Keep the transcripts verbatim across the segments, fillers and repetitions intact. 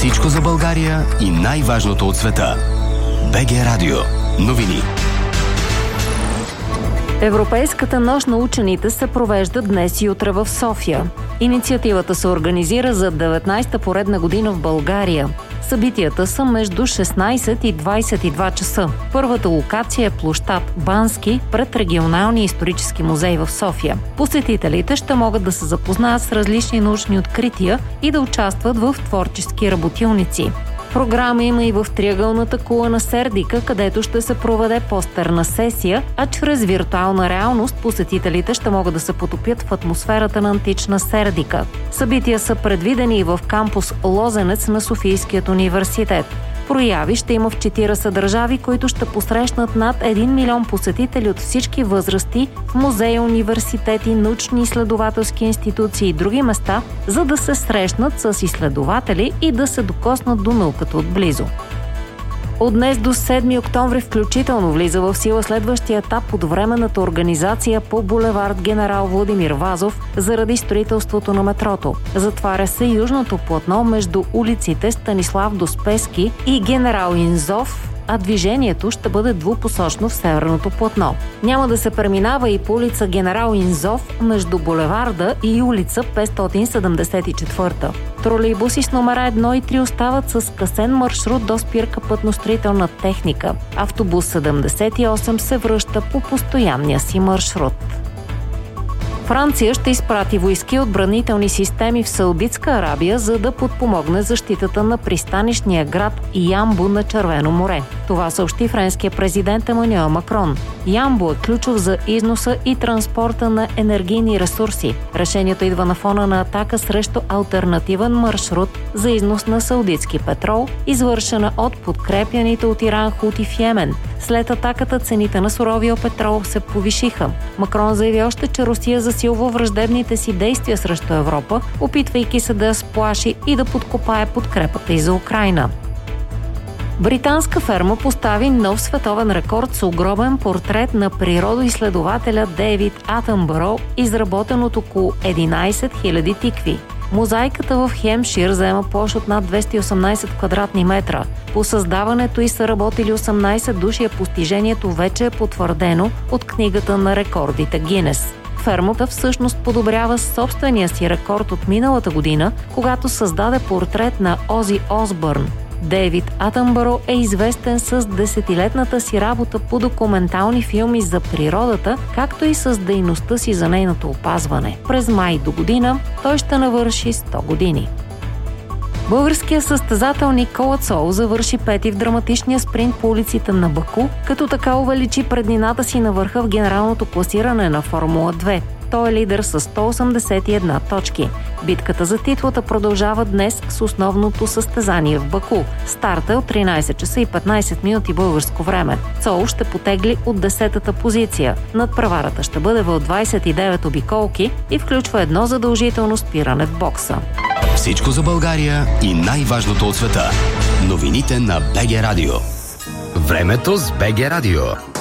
Всичко за България и най-важното от света. БГ Радио. Новини. Европейската нощ на учените се провежда днес и утре в София. Инициативата се организира за деветнайсета поредна година в България. Събитията са между шестнайсет и двайсет и два часа. Първата локация е площад Бански пред Регионалния исторически музей в София. Посетителите ще могат да се запознаят с различни научни открития и да участват в творчески работилници. Програма има и в триъгълната кула на Сердика, където ще се проведе постерна сесия, а чрез виртуална реалност посетителите ще могат да се потопят в атмосферата на антична Сердика. Събития са предвидени и в кампус Лозенец на Софийският университет. Прояви ще има в четирийсет държави, които ще посрещнат над един милион посетители от всички възрасти в музеи, университети, научни изследователски институции и други места, за да се срещнат с изследователи и да се докоснат до науката отблизо. От днес до седми октомври включително влиза в сила следващия етап от временната организация по булевард Генерал Владимир Вазов заради строителството на метрото. Затваря се южното платно между улиците Станислав Доспески и Генерал Инзов, а движението ще бъде двупосочно в северното платно. Няма да се преминава и по улица Генерал Инзов между булеварда и улица петстотин седемдесет и четвърта. Тролейбуси с номера едно и три остават с скъсен маршрут до спирка пътностроителна техника. Автобус седемдесет и осем се връща по постоянния си маршрут. Франция ще изпрати войски отбранителни системи в Саудитска Арабия, за да подпомогне защитата на пристанищния град Ямбу на Червено море. Това съобщи френския президент Емануел Макрон. Ямбу е ключов за износа и транспорта на енергийни ресурси. Решението идва на фона на атака срещу алтернативен маршрут за износ на саудитски петрол, извършена от подкрепяните от Иран хути в Йемен. След атаката цените на суровия петрол се повишиха. Макрон заяви още, че Русия засилва враждебните си действия срещу Европа, опитвайки се да я сплаши и да подкопае подкрепата и за Украйна. Британска ферма постави нов световен рекорд с огромен портрет на природоизследователя Дейвид Атънбъро, изработен от около единайсет хиляди тикви. Мозайката в Хемпшир заема площ от над двеста и осемнайсет квадратни метра. По създаването й са работили осемнайсет души, а постижението вече е потвърдено от книгата на рекордите Гинес. Фермата всъщност подобрява собствения си рекорд от миналата година, когато създаде портрет на Ози Осбърн. Дейвид Атънбъро е известен с десетилетната си работа по документални филми за природата, както и с дейността си за нейното опазване. През май до година той ще навърши сто години. Българският състезател Никола Цол завърши пети в драматичния спринт по улиците на Баку, като така увеличи преднината си на върха в генералното класиране на Формула две. Той е лидер с сто осемдесет и една точки. Битката за титлата продължава днес с основното състезание в Баку. Старта е от тринайсет часа и петнайсет минути българско време. Цол ще потегли от десетата позиция. Надпреварата ще бъде в двайсет и девет обиколки и включва едно задължително спиране в бокса. Всичко за България и най-важното от света. Новините на БГ Радио. Времето с БГ Радио.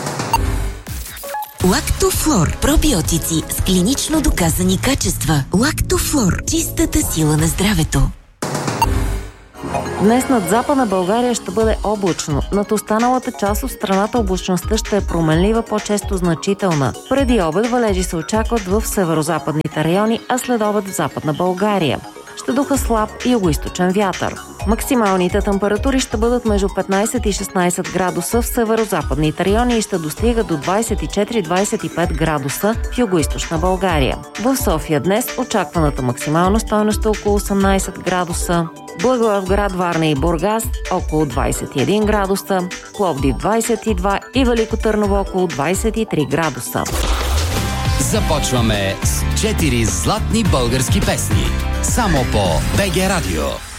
Лактофлор. Пробиотици с клинично доказани качества. Лактофлор. Чистата сила на здравето. Днес над Западна България ще бъде облачно. Над останалата част от страната облачността ще е променлива, по-често значителна. Преди обед валежи се очакват в северозападните райони, а след обед в Западна България. Ще духа слаб югоизточен вятър. Максималните температури ще бъдат между петнайсет и шестнайсет градуса в северозападните райони и ще достига до двайсет и четири до двайсет и пет градуса в югоизточна България. В София днес очакваната максимална стойност е около осемнайсет градуса. Благоевград, Варна и Бургас около двайсет и един градуса, Пловдив двайсет и два и Велико Търново около двайсет и три градуса. Започваме с четири златни български песни. Само по БГ Радио.